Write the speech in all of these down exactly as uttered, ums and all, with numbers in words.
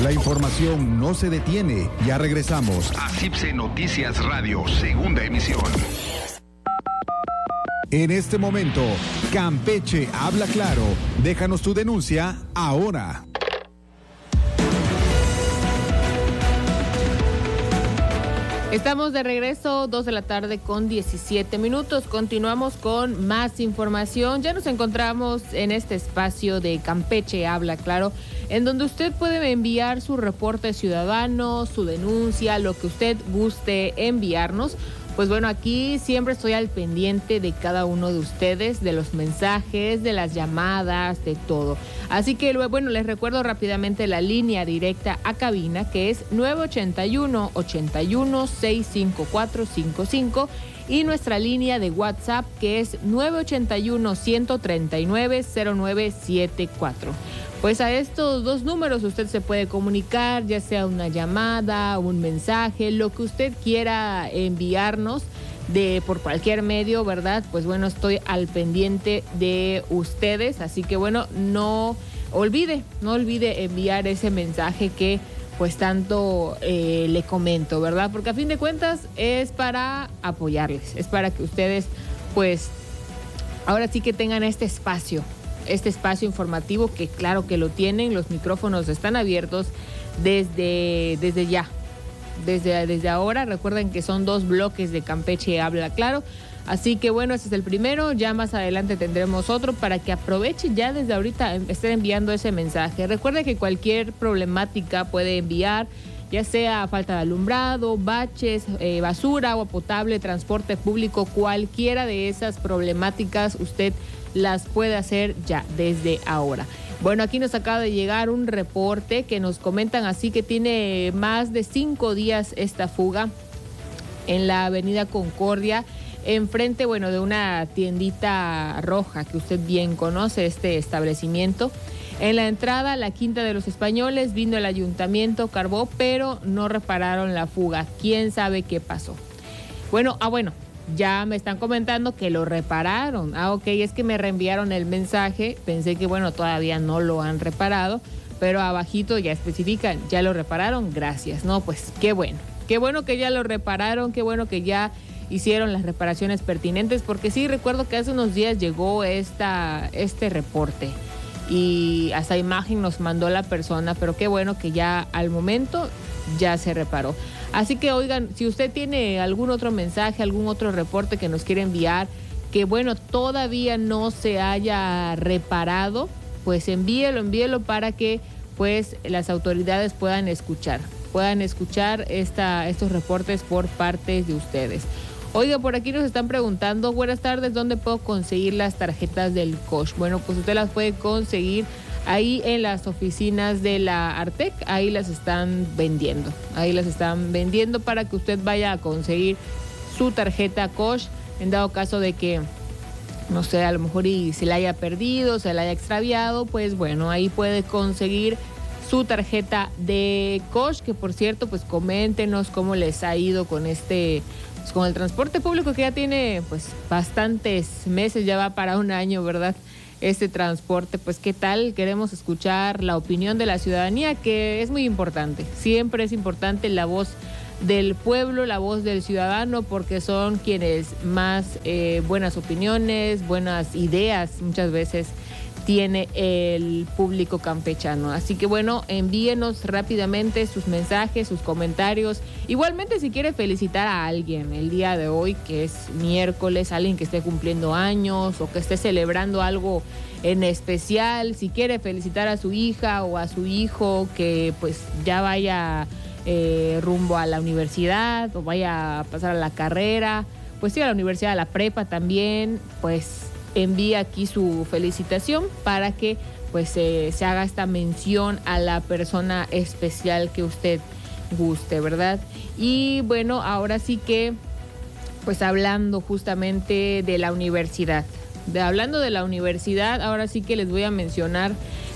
La información no se detiene. Ya regresamos a C I P S E Noticias Radio, segunda emisión. En este momento, Campeche habla claro. Déjanos tu denuncia ahora. Estamos de regreso, dos de la tarde con diecisiete minutos. Continuamos con más información. Ya nos encontramos en este espacio de Campeche Habla Claro, en donde usted puede enviar su reporte ciudadano, su denuncia, lo que usted guste enviarnos. Pues bueno, aquí siempre estoy al pendiente de cada uno de ustedes, de los mensajes, de las llamadas, de todo. Así que, bueno, les recuerdo rápidamente la línea directa a cabina, que es nueve ochenta y uno, ochenta y uno, sesenta y cinco cuatrocientos cincuenta y cinco, y nuestra línea de WhatsApp, que es nueve ochenta y uno, ciento treinta y nueve, cero nueve setenta y cuatro. Pues a estos dos números usted se puede comunicar, ya sea una llamada, un mensaje, lo que usted quiera enviarnos de por cualquier medio, ¿verdad? Pues bueno, estoy al pendiente de ustedes, así que bueno, no olvide, no olvide enviar ese mensaje que pues tanto eh, le comento, ¿verdad? Porque a fin de cuentas es para apoyarles, es para que ustedes pues ahora sí que tengan este espacio. Este espacio informativo, que claro que lo tienen, los micrófonos están abiertos desde, desde ya, desde, desde ahora. Recuerden que son dos bloques de Campeche Habla Claro, así que bueno, este es el primero, ya más adelante tendremos otro para que aprovechen ya desde ahorita, estén enviando ese mensaje. Recuerden que cualquier problemática puede enviar, ya sea falta de alumbrado, baches, eh, basura, agua potable, transporte público, cualquiera de esas problemáticas usted las puede hacer ya desde ahora. Bueno, aquí nos acaba de llegar un reporte que nos comentan así que tiene más de cinco días esta fuga en la avenida Concordia, enfrente, bueno, de una tiendita roja que usted bien conoce, este establecimiento. En la entrada a la Quinta de los Españoles vino el ayuntamiento, carbó, pero no repararon la fuga. ¿Quién sabe qué pasó? Bueno, ah, bueno. Ya me están comentando que lo repararon. Ah, ok, es que me reenviaron el mensaje. Pensé que, bueno, todavía no lo han reparado, pero abajito ya especifican, ya lo repararon, gracias. No, pues qué bueno. Qué bueno que ya lo repararon, qué bueno que ya hicieron las reparaciones pertinentes, porque sí, recuerdo que hace unos días llegó esta, este reporte y hasta imagen nos mandó la persona, pero qué bueno que ya al momento ya se reparó. Así que, oigan, si usted tiene algún otro mensaje, algún otro reporte que nos quiere enviar, que bueno, todavía no se haya reparado, pues envíelo, envíelo para que pues las autoridades puedan escuchar, puedan escuchar esta, estos reportes por parte de ustedes. Oiga, por aquí nos están preguntando, buenas tardes, ¿dónde puedo conseguir las tarjetas del C O S H? Bueno, pues usted las puede conseguir ahí en las oficinas de la Artec, ahí las están vendiendo, ahí las están vendiendo para que usted vaya a conseguir su tarjeta C O S H, en dado caso de que, no sé, a lo mejor y se la haya perdido, se la haya extraviado, pues bueno, ahí puede conseguir su tarjeta de C O S H, que por cierto, pues coméntenos cómo les ha ido con este, pues con el transporte público, que ya tiene pues bastantes meses, ya va para un año, ¿verdad? Este transporte, pues qué tal, queremos escuchar la opinión de la ciudadanía, que es muy importante, siempre es importante la voz del pueblo, la voz del ciudadano, porque son quienes más eh, buenas opiniones, buenas ideas muchas veces tiene el público campechano. Así que bueno, envíenos rápidamente sus mensajes, sus comentarios. Igualmente, si quiere felicitar a alguien el día de hoy, que es miércoles, alguien que esté cumpliendo años o que esté celebrando algo en especial, si quiere felicitar a su hija o a su hijo que pues ya vaya eh, rumbo a la universidad o vaya a pasar a la carrera, pues sí, a la universidad, a la prepa también, pues envía aquí su felicitación para que pues eh, se haga esta mención a la persona especial que usted guste, ¿verdad? Y bueno, ahora sí que pues hablando justamente de la universidad, de, hablando de la universidad, ahora sí que les voy a mencionar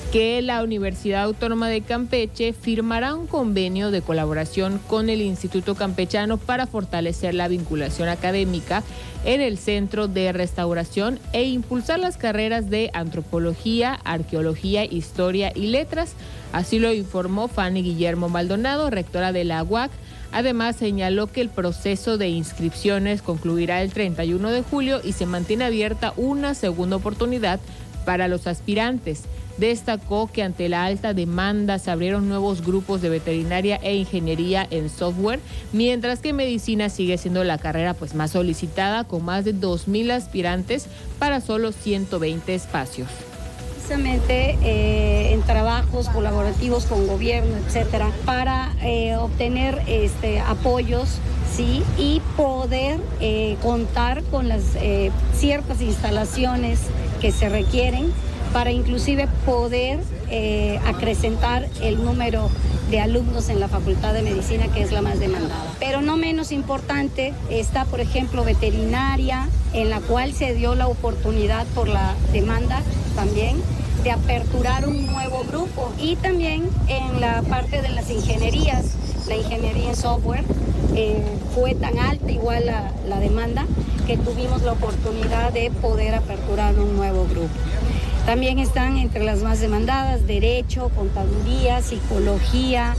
que la Universidad Autónoma de Campeche firmará un convenio de colaboración con el Instituto Campechano para fortalecer la vinculación académica en el Centro de Restauración e impulsar las carreras de Antropología, Arqueología, Historia y Letras. Así lo informó Fanny Guillermo Maldonado, rectora de la U A C. Además, señaló que el proceso de inscripciones concluirá el treinta y uno de julio y se mantiene abierta una segunda oportunidad para los aspirantes. Destacó que ante la alta demanda se abrieron nuevos grupos de veterinaria e ingeniería en software, mientras que medicina sigue siendo la carrera pues más solicitada, con más de dos mil aspirantes para solo ciento veinte espacios. Precisamente eh, en trabajos colaborativos con gobierno, etcétera, para eh, obtener este, apoyos, sí, y poder eh, contar con las eh, ciertas instalaciones que se requieren para inclusive poder eh, acrecentar el número de alumnos en la Facultad de Medicina, que es la más demandada. Pero no menos importante está, por ejemplo, veterinaria, en la cual se dio la oportunidad por la demanda también de aperturar un nuevo grupo, y también en la parte de las ingenierías, la ingeniería en software, eh, fue tan alta igual la, la demanda que tuvimos la oportunidad de poder aperturar un nuevo grupo. También están entre las más demandadas Derecho, Contaduría, Psicología,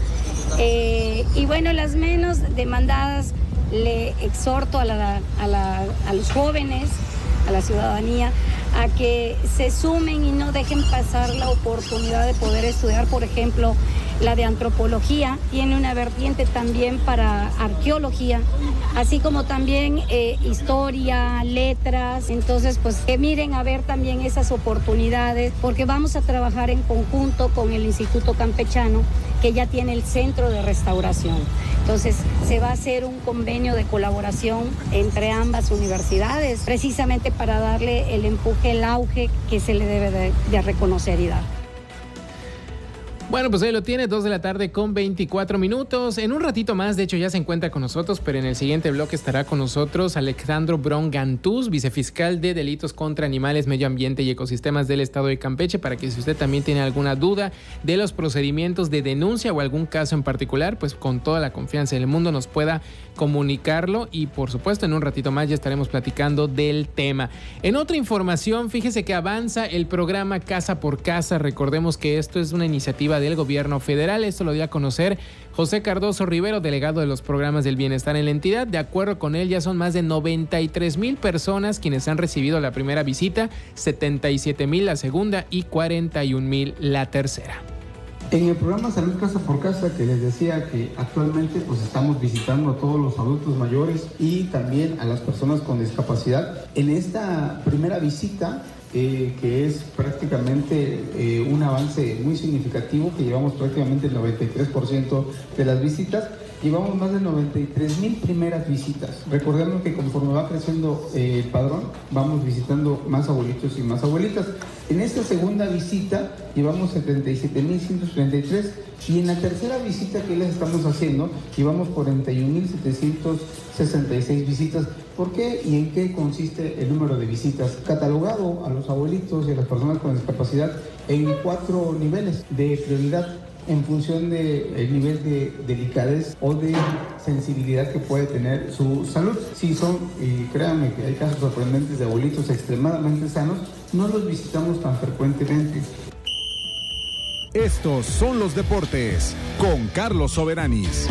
eh, y bueno, las menos demandadas le exhorto a, la, a, la, a los jóvenes, a la ciudadanía, a que se sumen y no dejen pasar la oportunidad de poder estudiar, por ejemplo, la de Antropología tiene una vertiente también para Arqueología, así como también eh, Historia, Letras. Entonces, pues que miren a ver también esas oportunidades, porque vamos a trabajar en conjunto con el Instituto Campechano, que ya tiene el Centro de Restauración. Entonces, se va a hacer un convenio de colaboración entre ambas universidades, precisamente para darle el empuje, el auge que se le debe de, de reconocer y dar. Bueno, pues ahí lo tiene, dos de la tarde con veinticuatro minutos. En un ratito más, de hecho ya se encuentra con nosotros, pero en el siguiente bloque estará con nosotros Alejandro Bron Gantús, vicefiscal de Delitos contra Animales, Medio Ambiente y Ecosistemas del Estado de Campeche, para que si usted también tiene alguna duda de los procedimientos de denuncia o algún caso en particular, pues con toda la confianza del mundo nos pueda comunicarlo, y por supuesto en un ratito más ya estaremos platicando del tema. En otra información, fíjese que avanza el programa Casa por Casa. Recordemos que esto es una iniciativa del gobierno federal. Esto lo dio a conocer José Cardoso Rivero, delegado de los programas del bienestar en la entidad. De acuerdo con él, ya son más de noventa y tres mil personas quienes han recibido la primera visita, setenta y siete mil la segunda y cuarenta y un mil la tercera. En el programa Salud Casa por Casa, que les decía que actualmente pues estamos visitando a todos los adultos mayores y también a las personas con discapacidad. En esta primera visita, eh, que es prácticamente eh, un avance muy significativo, que llevamos prácticamente el noventa y tres por ciento de las visitas, llevamos más de noventa y tres mil primeras visitas. Recordemos que conforme va creciendo eh, el padrón, vamos visitando más abuelitos y más abuelitas. En esta segunda visita llevamos setenta y siete mil ciento treinta y tres, y en la tercera visita que les estamos haciendo llevamos cuarenta y un mil setecientos sesenta y seis visitas. ¿Por qué y en qué consiste el número de visitas? Catalogado a los abuelitos y a las personas con discapacidad en cuatro niveles de prioridad, en función del nivel de delicadez o de sensibilidad que puede tener su salud. Si son, y créanme que hay casos sorprendentes de abuelitos extremadamente sanos, no los visitamos tan frecuentemente. Estos son los deportes con Carlos Soberanis.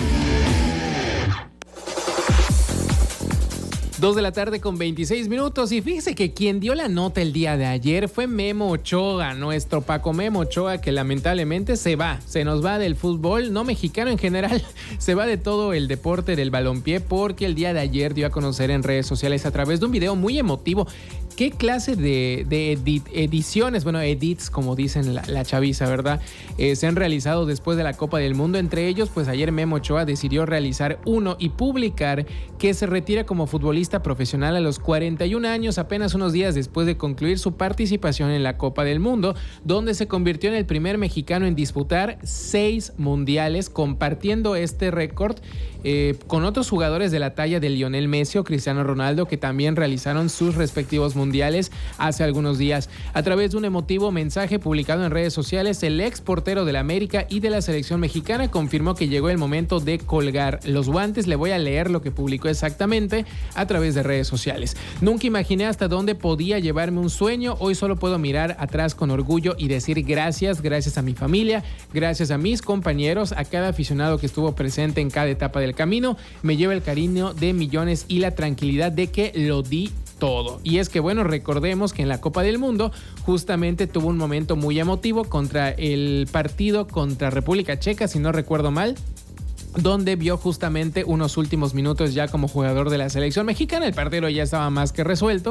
Dos de la tarde con veintiséis minutos, y fíjese que quien dio la nota el día de ayer fue Memo Ochoa, nuestro Paco Memo Ochoa, que lamentablemente se va, se nos va del fútbol, no mexicano en general, se va de todo el deporte del balompié, porque el día de ayer dio a conocer en redes sociales a través de un video muy emotivo qué clase de, de edit, ediciones, bueno, edits, como dicen la, la chaviza, ¿verdad? Eh, se han realizado después de la Copa del Mundo. Entre ellos, pues ayer Memo Ochoa decidió realizar uno y publicar que se retira como futbolista profesional a los cuarenta y un años, apenas unos días después de concluir su participación en la Copa del Mundo, donde se convirtió en el primer mexicano en disputar seis mundiales, compartiendo este récord eh, con otros jugadores de la talla de Lionel Messi o Cristiano Ronaldo, que también realizaron sus respectivos mundiales mundiales hace algunos días. A través de un emotivo mensaje publicado en redes sociales, el ex portero de la América y de la selección mexicana confirmó que llegó el momento de colgar los guantes. Le voy a leer lo que publicó exactamente a través de redes sociales. Nunca imaginé hasta dónde podía llevarme un sueño. Hoy solo puedo mirar atrás con orgullo y decir gracias, gracias a mi familia, gracias a mis compañeros, a cada aficionado que estuvo presente en cada etapa del camino. Me lleva el cariño de millones y la tranquilidad de que lo di todo. Y es que bueno, recordemos que en la Copa del Mundo justamente tuvo un momento muy emotivo contra el partido contra República Checa, si no recuerdo mal, donde vio justamente unos últimos minutos ya como jugador de la selección mexicana. El partido ya estaba más que resuelto.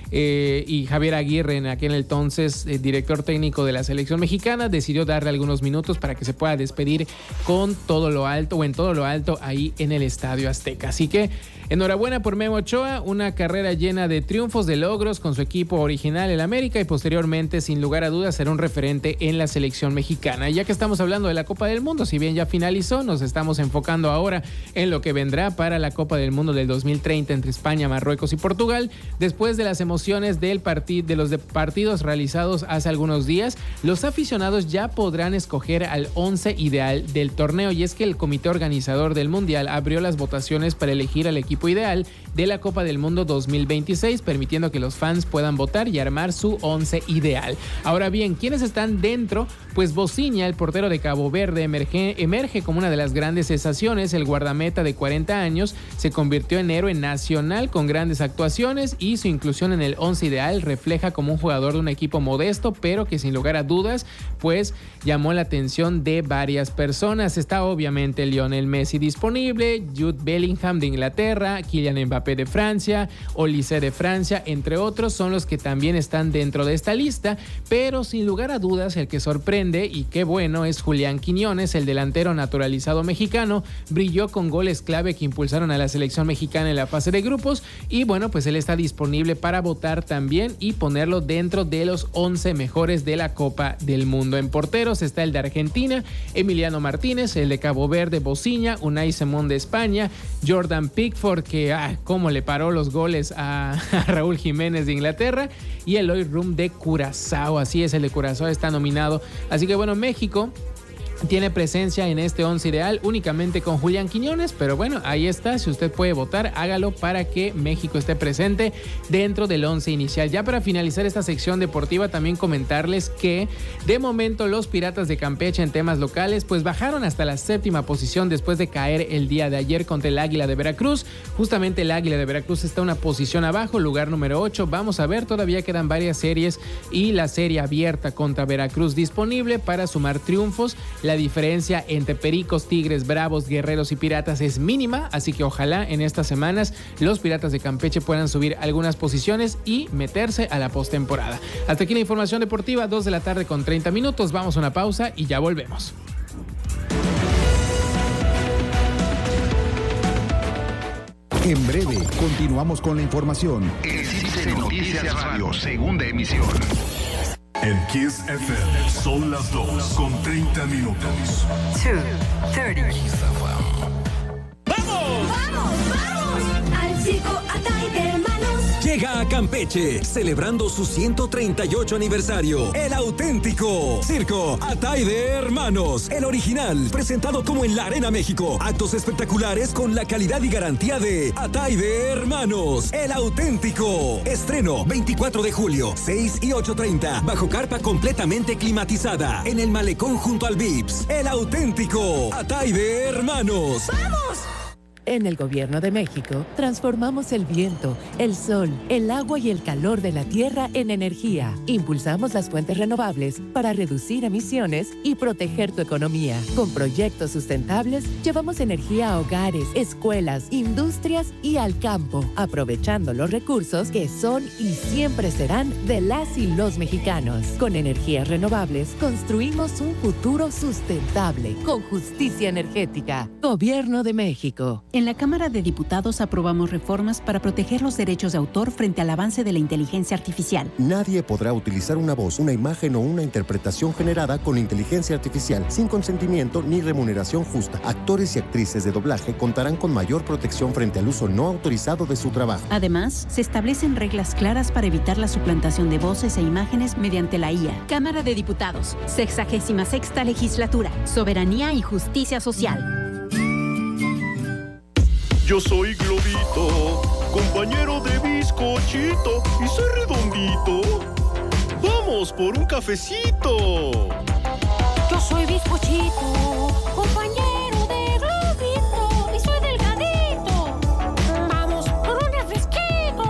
Eh, y Javier Aguirre, en aquel entonces eh, director técnico de la selección mexicana, decidió darle algunos minutos para que se pueda despedir con todo lo alto o en todo lo alto ahí en el Estadio Azteca. Así que enhorabuena por Memo Ochoa, una carrera llena de triunfos, de logros con su equipo original, el América, y posteriormente, sin lugar a dudas, será un referente en la selección mexicana. Y ya que estamos hablando de la Copa del Mundo, si bien ya finalizó, nos estamos enfocando ahora en lo que vendrá para la Copa del Mundo del dos mil treinta entre España, Marruecos y Portugal. Después de las emociones del partido, de los de partidos realizados hace algunos días, los aficionados ya podrán escoger al once ideal del torneo, y es que el comité organizador del Mundial abrió las votaciones para elegir al equipo ideal de la Copa del Mundo dos mil veintiséis, permitiendo que los fans puedan votar y armar su once ideal. Ahora bien, ¿quiénes están dentro? Pues Bociña, el portero de Cabo Verde, emerge, emerge como una de las grandes sensaciones. El guardameta de cuarenta años se convirtió en héroe nacional con grandes actuaciones, y su inclusión en el once ideal refleja como un jugador de un equipo modesto, pero que sin lugar a dudas pues llamó la atención de varias personas. Está obviamente Lionel Messi disponible, Jude Bellingham de Inglaterra, Kylian Mbappé de Francia, Olise de Francia, entre otros son los que también están dentro de esta lista, pero sin lugar a dudas el que sorprende, y qué bueno, es Julián Quiñones, el delantero naturalizado mexicano. Brilló con goles clave que impulsaron a la selección mexicana en la fase de grupos, y bueno, pues él está disponible para votar también y ponerlo dentro de los once mejores de la Copa del Mundo. En porteros está el de Argentina, Emiliano Martínez, el de Cabo Verde, Bociña, Unai Simón de España, Jordan Pickford, que ah, cómo le paró los goles a, a Raúl Jiménez de Inglaterra, y Eloy Rum de Curazao. Así es, el de Curazao está nominado. Así que bueno, México tiene presencia en este once ideal únicamente con Julián Quiñones, pero bueno, ahí está. Si usted puede votar, hágalo para que México esté presente dentro del once inicial. Ya para finalizar esta sección deportiva, también comentarles que de momento los Piratas de Campeche en temas locales pues bajaron hasta la séptima posición después de caer el día de ayer contra el Águila de Veracruz. Justamente el Águila de Veracruz está una posición abajo, lugar número ocho. Vamos a ver, todavía quedan varias series y la serie abierta contra Veracruz disponible para sumar triunfos. La diferencia entre Pericos, Tigres, Bravos, Guerreros y Piratas es mínima, así que ojalá en estas semanas los Piratas de Campeche puedan subir algunas posiciones y meterse a la postemporada. Hasta aquí la información deportiva, dos de la tarde con treinta minutos. Vamos a una pausa y ya volvemos. En breve, continuamos con la información. El Citizen Noticias Radio, segunda emisión. En Kiss F M son las dos con treinta minutos. dos treinta. ¡Vamos! ¡Vamos! ¡Vamos! Al circo Atay de Hermanos. Llega a Campeche, celebrando su ciento treinta y ocho aniversario. El auténtico Circo Atay de Hermanos. El original, presentado como en la Arena México. Actos espectaculares con la calidad y garantía de Atay de Hermanos. El auténtico. Estreno veinticuatro de julio, seis y ocho treinta. Bajo carpa completamente climatizada. En el malecón junto al Vips. El auténtico Atay de Hermanos. ¡Vamos! En el Gobierno de México, transformamos el viento, el sol, el agua y el calor de la tierra en energía. Impulsamos las fuentes renovables para reducir emisiones y proteger tu economía. Con proyectos sustentables, llevamos energía a hogares, escuelas, industrias y al campo, aprovechando los recursos que son y siempre serán de las y los mexicanos. Con energías renovables, construimos un futuro sustentable, con justicia energética. Gobierno de México. En En la Cámara de Diputados aprobamos reformas para proteger los derechos de autor frente al avance de la inteligencia artificial. Nadie podrá utilizar una voz, una imagen o una interpretación generada con inteligencia artificial sin consentimiento ni remuneración justa. Actores y actrices de doblaje contarán con mayor protección frente al uso no autorizado de su trabajo. Además, se establecen reglas claras para evitar la suplantación de voces e imágenes mediante la I A. Cámara de Diputados, sexagésima sexta legislatura, soberanía y justicia social. Yo soy Globito, compañero de bizcochito, y soy redondito. ¡Vamos por un cafecito! Yo soy bizcochito,